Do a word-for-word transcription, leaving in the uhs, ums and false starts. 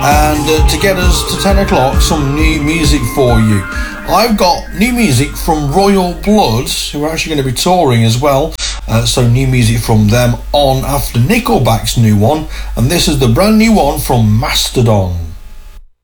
And uh, to get us to ten o'clock, some new music for you. I've got new music from Royal Blood, who are actually going to be touring as well. Uh, so new music from them on after Nickelback's new one. And this is the brand new one from Mastodon.